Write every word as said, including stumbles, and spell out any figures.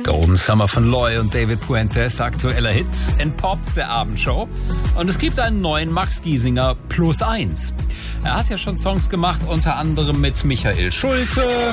Golden Summer von Loy und David Puentes, aktueller Hit in Pop der Abendshow. Und es gibt einen neuen Max Giesinger plus eins. Er hat ja schon Songs gemacht, unter anderem mit Michael Schulte,